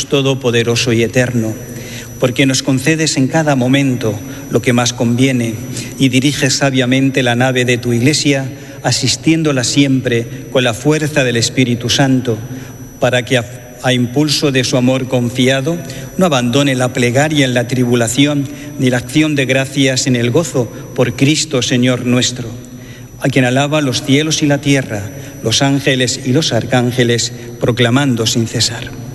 Dios Todopoderoso y Eterno, porque nos concedes en cada momento lo que más conviene y diriges sabiamente la nave de tu Iglesia, asistiéndola siempre con la fuerza del Espíritu Santo, para que a impulso de su amor confiado no abandone la plegaria en la tribulación ni la acción de gracias en el gozo por Cristo Señor nuestro, a quien alaban los cielos y la tierra, los ángeles y los arcángeles, proclamando sin cesar.